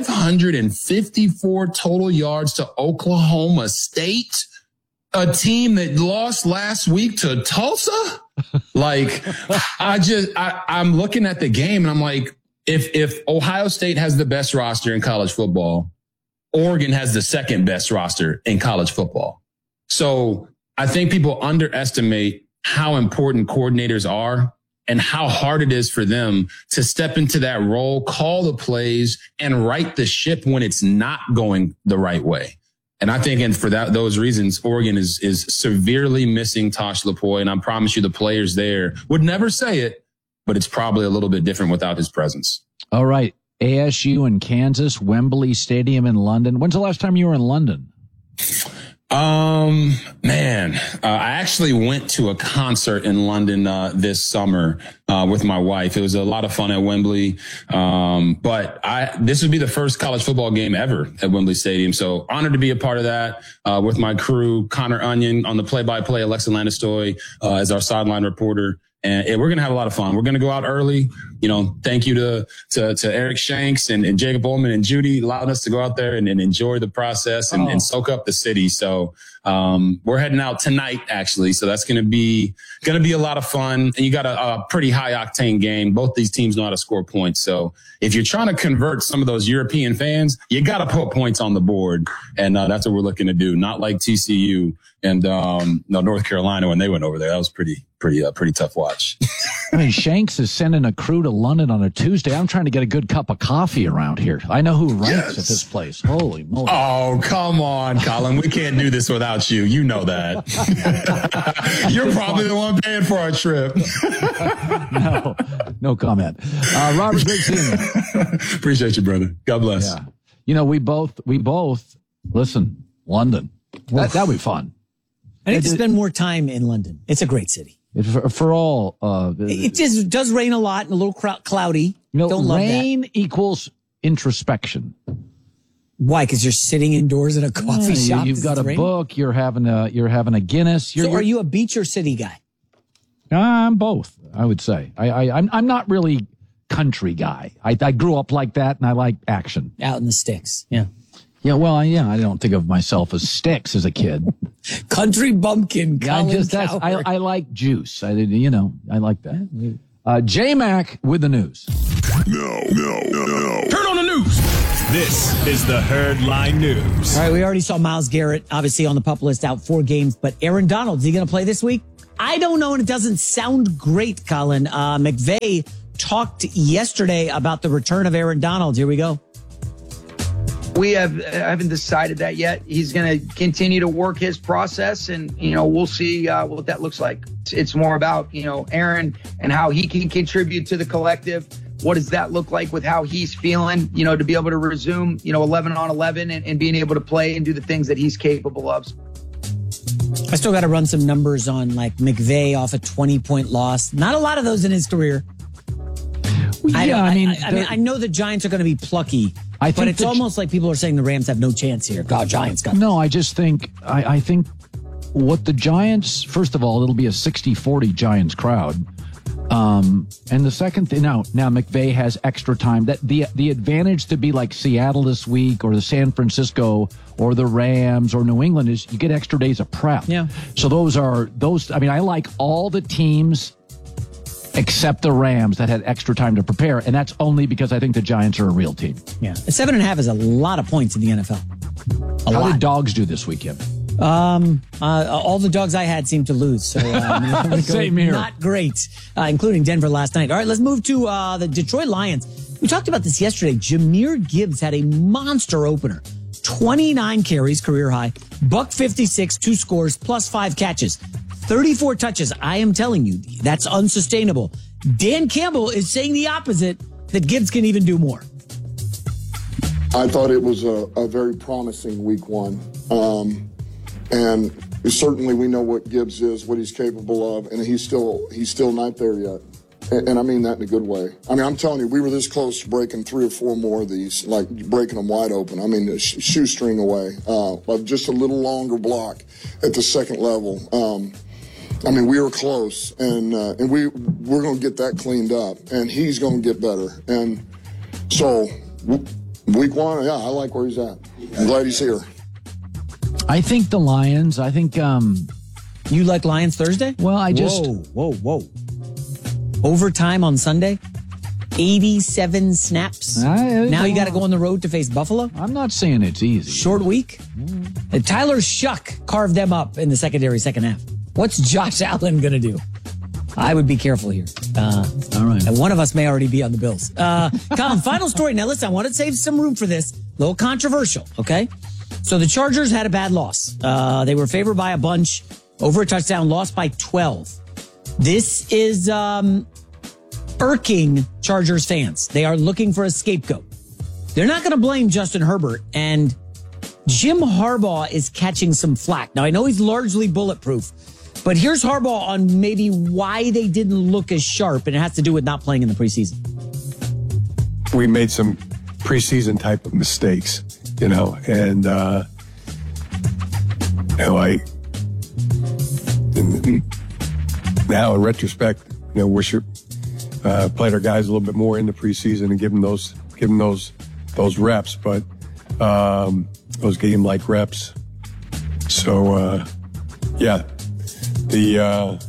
554 total yards to Oklahoma State, a team that lost last week to Tulsa. Like, I'm looking at the game and I'm like, if Ohio State has the best roster in college football, Oregon has the second best roster in college football. So I think people underestimate how important coordinators are and how hard it is for them to step into that role, call the plays, and right the ship when it's not going the right way. And I think, and for those reasons, Oregon is severely missing Tosh Lupoi. And I promise you the players there would never say it, but it's probably a little bit different without his presence. All right. ASU in Kansas, Wembley Stadium in London. When's the last time you were in London? I actually went to a concert in London this summer with my wife. It was a lot of fun at Wembley. But this would be the first college football game ever at Wembley Stadium. So honored to be a part of that with my crew, Connor Onion on the play-by-play, Alexa Landestoy as our sideline reporter. And we're going to have a lot of fun. We're going to go out early. You know, thank you to Eric Shanks and Jacob Ullman and Judy allowing us to go out there and enjoy the process and soak up the city. So, we're heading out tonight, actually. So that's going to be a lot of fun. And you got a pretty high octane game. Both these teams know how to score points. So if you're trying to convert some of those European fans, you got to put points on the board. And that's what we're looking to do. Not like TCU and North Carolina when they went over there. That was pretty tough watch. I mean, Shanks is sending a crew to London on a Tuesday. I'm trying to get a good cup of coffee around here. I know who ranks at this place. Holy moly. Oh, come on, Colin. We can't do this without you. You know that. You're probably the one paying for our trip. No comment. Robert, great seeing you. Appreciate you, brother. God bless. Yeah. You know, we both listen, London. That'll be fun. I need to spend more time in London. It's a great city. For all, it just does rain a lot and a little cloudy. Don't love rain that. equals introspection. Why? Because you're sitting indoors in a coffee shop. You've got a book. You're having a Guinness. Are you a beach or city guy? I'm both. I would say. I'm not really country guy. I grew up like that, and I like action. Out in the sticks. Yeah. Yeah. Well, I don't think of myself as sticks as a kid. Country bumpkin. I like juice. I like that. J-Mac with the news. No. Turn on the news. This is the Herd Line News. All right, we already saw Myles Garrett, obviously on the PUP list, out 4 games. But Aaron Donald, is he going to play this week? I don't know, and it doesn't sound great, Colin. McVay talked yesterday about the return of Aaron Donald. Here we go. We haven't decided that yet. He's going to continue to work his process, and we'll see what that looks like. It's more about Aaron and how he can contribute to the collective. What does that look like with how he's feeling? To be able to resume 11 on 11 and being able to play and do the things that he's capable of. I still got to run some numbers on like McVay off a 20-point loss. Not a lot of those in his career. I know the Giants are going to be plucky. But it's almost like people are saying the Rams have no chance here. God, Giants got No, I just think, I think what the Giants, first of all, it'll be a 60-40 Giants crowd. And the second thing, now McVay has extra time. That the advantage to be like Seattle this week or the San Francisco or the Rams or New England is you get extra days of prep. Yeah. So I like all the teams except the Rams that had extra time to prepare, and that's only because I think the Giants are a real team. Yeah. 7.5 is a lot of points in the NFL. How did dogs do this weekend? All the dogs I had seemed to lose. So Same here. Not great, including Denver last night. All right, let's move to the Detroit Lions. We talked about this yesterday. Jahmyr Gibbs had a monster opener. 29 carries, career high, $156, 2 scores, plus 5 catches, 34 touches. I am telling you, that's unsustainable. Dan Campbell is saying the opposite, that Gibbs can even do more. I thought it was a very promising week 1. And certainly we know what Gibbs is, what he's capable of, and he's still not there yet. And I mean that in a good way. I mean, I'm telling you, we were this close to breaking 3 or 4 more of these, like breaking them wide open. I mean, a shoestring away, just a little longer block at the second level. I mean, we were close, and we're going to get that cleaned up, and he's going to get better. And so, week 1, yeah, I like where he's at. I'm glad he's here. I think the Lions. You like Lions Thursday? Well, Whoa. Overtime on Sunday? 87 snaps. Now you got to go on the road to face Buffalo? I'm not saying it's easy. Short week? Tyler Shuck carved them up in the secondary second half. What's Josh Allen going to do? I would be careful here. All right. And one of us may already be on the Bills. Colin, final story. Now, listen, I want to save some room for this. A little controversial, okay? So the Chargers had a bad loss. They were favored by a bunch, over a touchdown, lost by 12. This is irking Chargers fans. They are looking for a scapegoat. They're not going to blame Justin Herbert, and Jim Harbaugh is catching some flack. Now, I know he's largely bulletproof, but here's Harbaugh on maybe why they didn't look as sharp, and it has to do with not playing in the preseason. We made some preseason type of mistakes, and now in retrospect, wish played our guys a little bit more in the preseason and give them those reps, but those game-like reps. So, the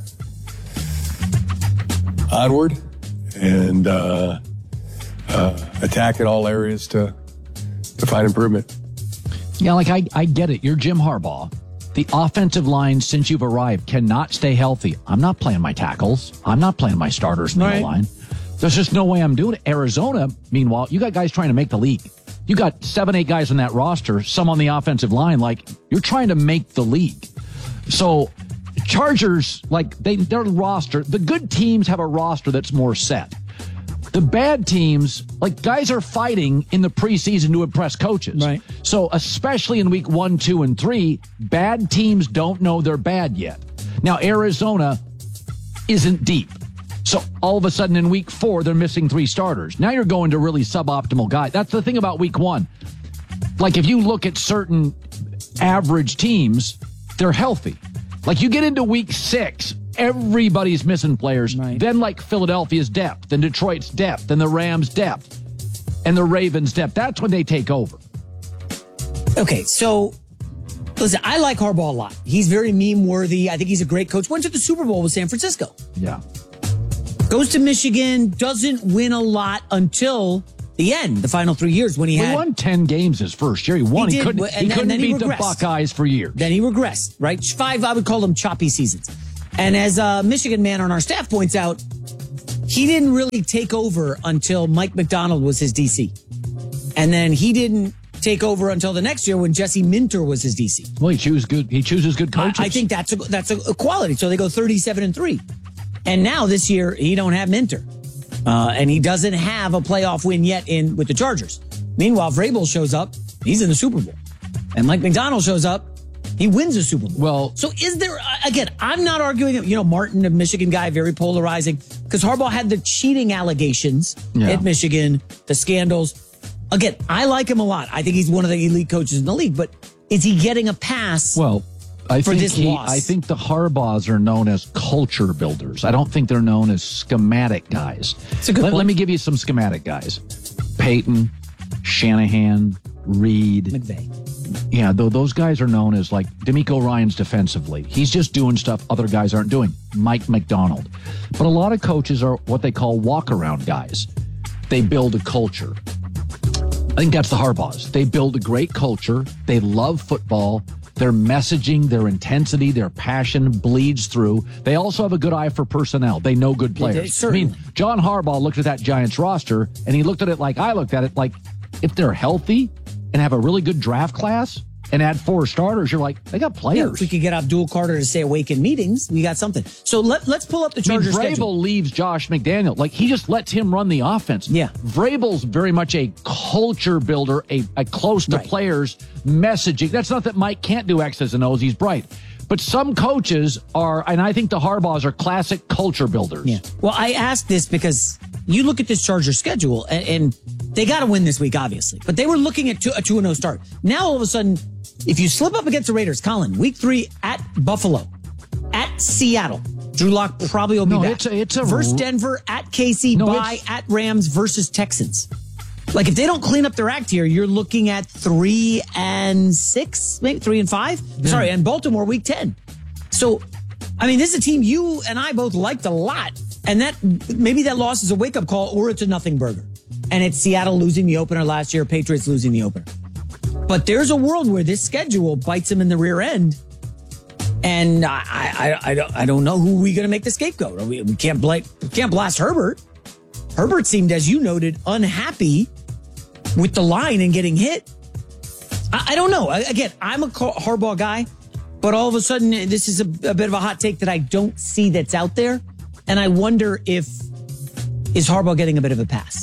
onward and attack in all areas to find improvement. Yeah, I get it. You're Jim Harbaugh. The offensive line, since you've arrived, cannot stay healthy. I'm not playing my tackles. I'm not playing my starters in the line. There's just no way I'm doing it. Arizona, meanwhile, you got guys trying to make the league. You got 7-8 guys on that roster, some on the offensive line. You're trying to make the league. So Chargers, their roster, the good teams have a roster that's more set. The bad teams, guys are fighting in the preseason to impress coaches. Right. So especially in week 1, 2, and 3, bad teams don't know they're bad yet. Now, Arizona, isn't deep. So all of a sudden in week 4, they're missing 3 starters. Now you're going to really suboptimal guys. That's the thing about week 1. Like if you look at certain average teams, they're healthy. Like you get into week 6, everybody's missing players. Right. Then like Philadelphia's depth, and Detroit's depth, and the Rams' depth, and the Ravens' depth. That's when they take over. Okay, so listen, I like Harbaugh a lot. He's very meme-worthy. I think he's a great coach. Went to the Super Bowl with San Francisco. Yeah. Goes to Michigan, doesn't win a lot until the end, the final 3 years when he won 10 games his first year. He won. He couldn't beat the Buckeyes for years. Then he regressed, right? 5, I would call them choppy seasons. And as a Michigan man on our staff points out, he didn't really take over until Mike McDonald was his DC. And then he didn't take over until the next year when Jesse Minter was his DC. Well, he chooses good coaches. I think that's a quality. So they go 37-3. And now this year, he don't have Minter. And he doesn't have a playoff win yet with the Chargers. Meanwhile, Vrabel shows up, he's in the Super Bowl. And Mike McDonald shows up, he wins a Super Bowl. Well, so is there, again, I'm not arguing, Martin, a Michigan guy, very polarizing, because Harbaugh had the cheating allegations at Michigan, the scandals. Again, I like him a lot. I think he's one of the elite coaches in the league, but is he getting a pass? Well, I think the Harbaughs are known as culture builders. I don't think they're known as schematic guys. Let me give you some schematic guys. Peyton, Shanahan, Reed. McVay. Yeah, those guys are known as like DeMeco Ryans defensively. He's just doing stuff other guys aren't doing. Mike McDonald. But a lot of coaches are what they call walk-around guys. They build a culture. I think that's the Harbaughs. They build a great culture. They love football. Their messaging, their intensity, their passion bleeds through. They also have a good eye for personnel. They know good players. I mean, John Harbaugh looked at that Giants roster, and he looked at it like I looked at it, like if they're healthy and have a really good draft class and add 4 starters, you're like, they got players. Yeah, if we could get Abdul Carter to stay awake in meetings, we got something. So let's pull up the Chargers schedule. Vrabel leaves Josh McDaniel. Like, he just lets him run the offense. Yeah. Vrabel's very much a culture builder, a close to players messaging. That's not that Mike can't do X's and O's. He's bright. But some coaches are, and I think the Harbaughs are classic culture builders. Yeah. Well, I asked this because you look at this Chargers schedule, and they got to win this week, obviously. But they were looking at a 2-0 start. Now, all of a sudden, if you slip up against the Raiders, Colin, week 3 at Buffalo, at Seattle, Drew Lock probably will be back. It's a versus Denver, at KC, at Rams versus Texans. Like, if they don't clean up their act here, you're looking at 3-6, maybe 3-5. Yeah. Sorry, and Baltimore week 10. So, I mean, this is a team you and I both liked a lot. And maybe that loss is a wake-up call, or it's a nothing burger. And it's Seattle losing the opener last year, Patriots losing the opener. But there's a world where this schedule bites them in the rear end. And I don't know who we're going to make the scapegoat. We can't blast Herbert. Herbert seemed, as you noted, unhappy with the line and getting hit. I don't know. Again, I'm a Harbaugh guy, but all of a sudden, this is a bit of a hot take that I don't see that's out there. And I wonder is Harbaugh getting a bit of a pass?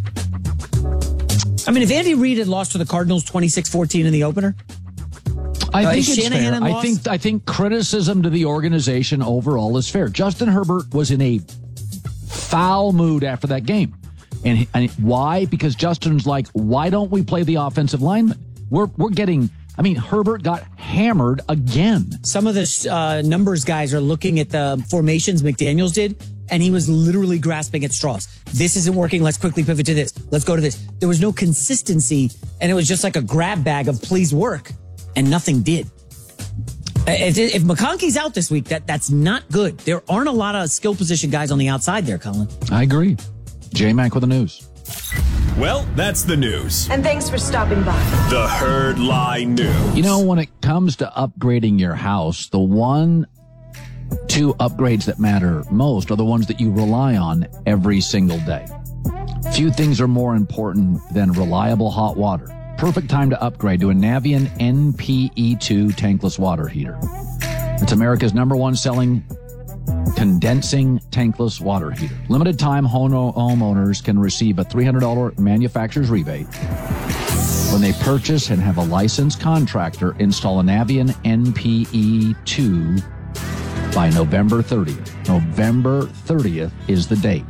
I mean, if Andy Reid had lost to the Cardinals 26-14 in the opener, I think it's fair. I think criticism to the organization overall is fair. Justin Herbert was in a foul mood after that game. And why? Because Justin's like, why don't we play the offensive lineman? We're getting, Herbert got hammered again. Some of the numbers guys are looking at the formations McDaniels did, and he was literally grasping at straws. This isn't working. Let's quickly pivot to this. Let's go to this. There was no consistency, and it was just like a grab bag of please work, and nothing did. If McConkey's out this week, that's not good. There aren't a lot of skill position guys on the outside there, Colin. I agree. J-Mac with the news. Well, that's the news. And thanks for stopping by. The Herd Lie News. You know, when it comes to upgrading your house, the 1-2 upgrades that matter most are the ones that you rely on every single day. Few things are more important than reliable hot water. Perfect time to upgrade to a Navien NPE2 tankless water heater. It's America's #1 selling condensing tankless water heater. Limited time homeowners can receive a $300 manufacturer's rebate when they purchase and have a licensed contractor install a Navien NPE2 by November 30th. November 30th is the date.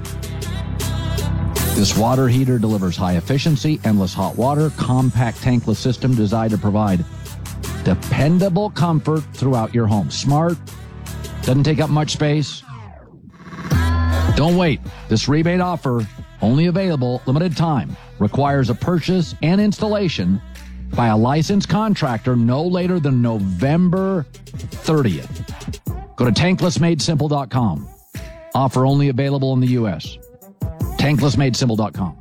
This water heater delivers high efficiency, endless hot water, compact tankless system designed to provide dependable comfort throughout your home. Smart, doesn't take up much space. Don't wait. This rebate offer, only available limited time, requires a purchase and installation by a licensed contractor no later than November 30th. Go to tanklessmadesimple.com. Offer only available in the U.S. tanklessmadesimple.com.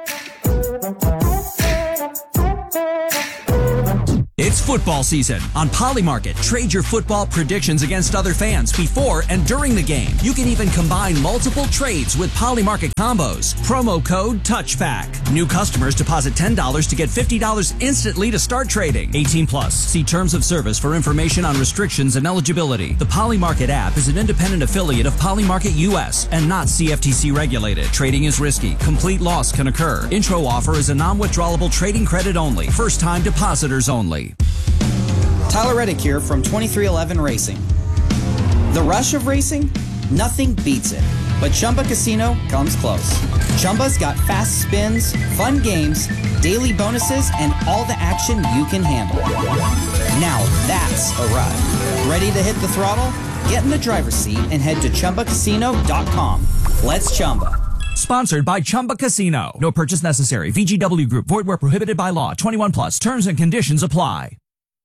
It's football season. On Polymarket, trade your football predictions against other fans before and during the game. You can even combine multiple trades with Polymarket combos. Promo code TOUCHBACK. New customers deposit $10 to get $50 instantly to start trading. 18 plus. See terms of service for information on restrictions and eligibility. The Polymarket app is an independent affiliate of Polymarket US and not CFTC regulated. Trading is risky. Complete loss can occur. Intro offer is a non-withdrawable trading credit only. First time depositors only. Tyler Reddick here from 2311 Racing. The rush of racing? Nothing beats it. But Chumba Casino comes close. Chumba's got fast spins, fun games, daily bonuses, and all the action you can handle. Now that's a ride. Ready to hit the throttle? Get in the driver's seat and head to ChumbaCasino.com. Let's Chumba. Sponsored by Chumba Casino. No purchase necessary. VGW Group. Void where prohibited by law. 21 plus. Terms and conditions apply.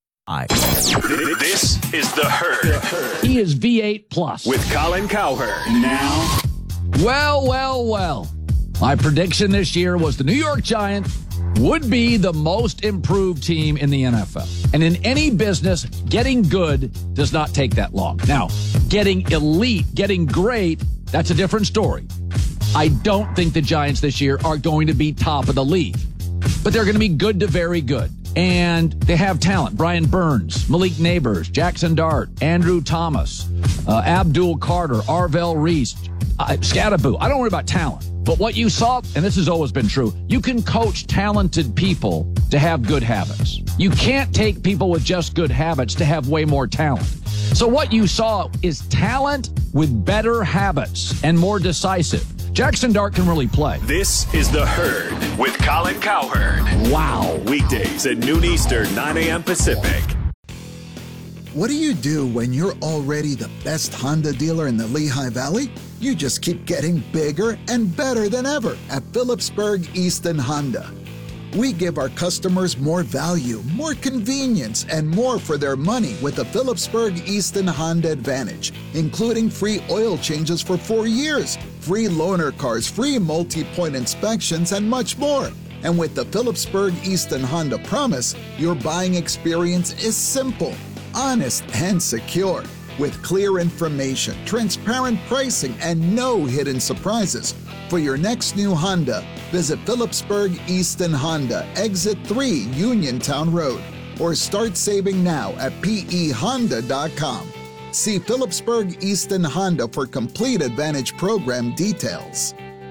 This is The Herd. He is V8 plus. With Colin Cowherd. Now. Well. My prediction this year was the New York Giants would be the most improved team in the NFL. And in any business, getting good does not take that long. Now, getting elite, getting great, that's a different story. I don't think the Giants this year are going to be top of the league, but they're going to be good to very good. And they have talent. Brian Burns, Malik Neighbors, Jackson Dart, Andrew Thomas, Abdul Carter, Arvell Reese, Scattaboo. I don't worry about talent. But what you saw, and this has always been true, you can coach talented people to have good habits. You can't take people with just good habits to have way more talent. So what you saw is talent with better habits and more decisive. Jackson Dart can really play. This is The Herd with Colin Cowherd. Wow. Weekdays at noon Eastern, 9 a.m. Pacific. What do you do when you're already the best Honda dealer in the Lehigh Valley? You just keep getting bigger and better than ever at Phillipsburg Easton Honda. We give our customers more value, more convenience, and more for their money with the Phillipsburg Easton Honda Advantage, including free oil changes for 4 years, free loaner cars, free multi-point inspections, and much more. And with the Phillipsburg Easton Honda Promise, your buying experience is simple, honest, and secure. With clear information, transparent pricing, and no hidden surprises. For your next new Honda, visit Phillipsburg Easton Honda, Exit 3 Uniontown Road, or start saving now at pehonda.com. See Phillipsburg Easton Honda for complete Advantage program details.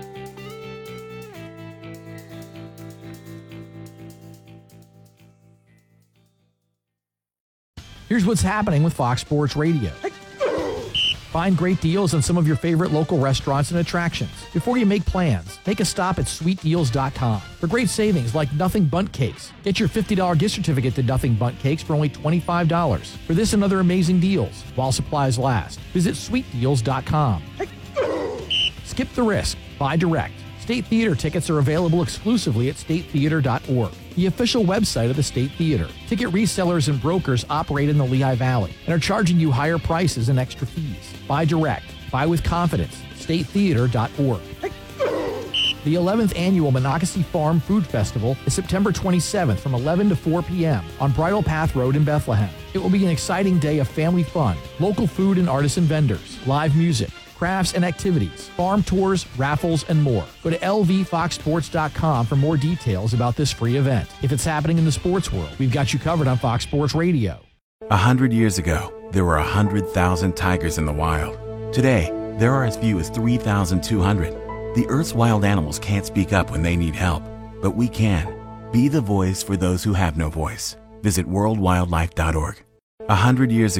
Here's what's happening with Fox Sports Radio. Find great deals on some of your favorite local restaurants and attractions. Before you make plans, make a stop at sweetdeals.com for great savings like Nothing Bundt Cakes. Get your $50 gift certificate to Nothing Bundt Cakes for only $25. For this and other amazing deals, while supplies last, visit sweetdeals.com. Skip the risk. Buy direct. State Theater tickets are available exclusively at statetheater.org, the official website of the State Theater. Ticket resellers and brokers operate in the Lehigh Valley and are charging you higher prices and extra fees. Buy direct. Buy with confidence. statetheater.org. The 11th annual Monocacy Farm Food Festival is September 27th from 11 to 4 p.m. on Bridle Path Road in Bethlehem. It will be an exciting day of family fun, local food and artisan vendors, live music, crafts and activities, farm tours, raffles, and more. Go to lvfoxsports.com for more details about this free event. If it's happening in the sports world, we've got you covered on Fox Sports Radio. 100 years ago, there were 100,000 tigers in the wild. Today, there are as few as 3,200. The Earth's wild animals can't speak up when they need help, but we can. Be the voice for those who have no voice. Visit worldwildlife.org. 100 years ago,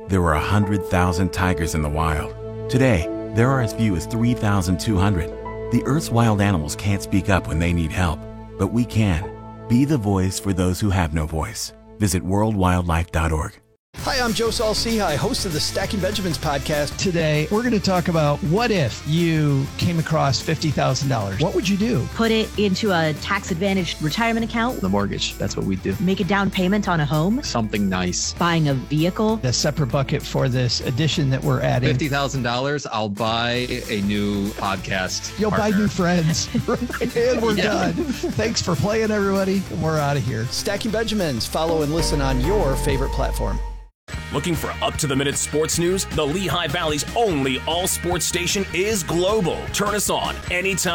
there were 100,000 tigers in the wild. Today, there are as few as 3,200. The Earth's wild animals can't speak up when they need help, but we can. Be the voice for those who have no voice. Visit worldwildlife.org. Hi, I'm Joe Saul-Sehy, host of the Stacking Benjamins podcast. Today, we're going to talk about what if you came across $50,000. What would you do? Put it into a tax-advantaged retirement account. The mortgage, that's what we do. Make a down payment on a home. Something nice. Buying a vehicle. A separate bucket for this addition that we're adding. $50,000, I'll buy a new podcast. You'll partner. buy new friends. And we're done. Thanks for playing, everybody. We're out of here. Stacking Benjamins. Follow and listen on your favorite platform. Looking for up-to-the-minute sports news? The Lehigh Valley's only all-sports station is Global. Turn us on anytime.